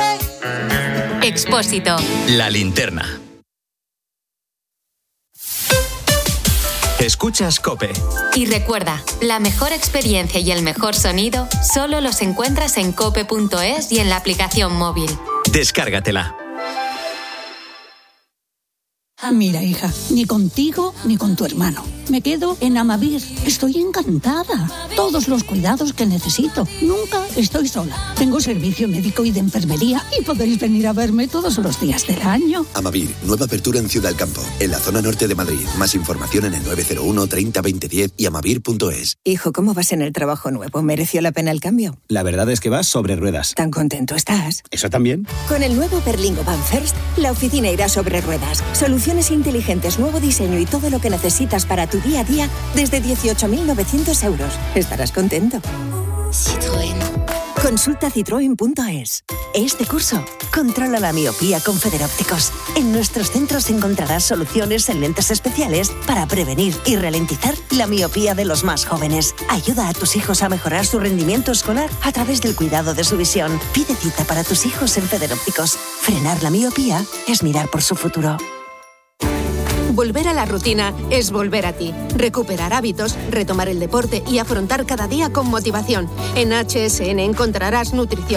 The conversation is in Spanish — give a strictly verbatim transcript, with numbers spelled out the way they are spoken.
Expósito. La linterna. Escuchas COPE. Y recuerda, la mejor experiencia y el mejor sonido solo los encuentras en cope punto es y en la aplicación móvil. Descárgatela. Mira, hija, ni contigo ni con tu hermano. Me quedo en Amavir. Estoy encantada. Todos los cuidados que necesito. Nunca estoy sola. Tengo servicio médico y de enfermería y podéis venir a verme todos los días del año. Amavir, nueva apertura en Ciudad del Campo, en la zona norte de Madrid. Más información en el nueve cero uno treinta veinte diez y amavir punto es. Hijo, ¿cómo vas en el trabajo nuevo? ¿Mereció la pena el cambio? La verdad es que vas sobre ruedas. ¿Tan contento estás? ¿Eso también? Con el nuevo Berlingo Van First, la oficina irá sobre ruedas. Soluciones inteligentes, nuevo diseño y todo lo que necesitas para tu día a día desde dieciocho mil novecientos euros. Estarás contento. Citroën. Consulta citroen punto es. Este curso, controla la miopía con Federópticos. En nuestros centros encontrarás soluciones en lentes especiales para prevenir y ralentizar la miopía de los más jóvenes. Ayuda a tus hijos a mejorar su rendimiento escolar a través del cuidado de su visión. Pide cita para tus hijos en Federópticos. Frenar la miopía es mirar por su futuro. Volver a la rutina es volver a ti. Recuperar hábitos, retomar el deporte y afrontar cada día con motivación. En H S N encontrarás nutrición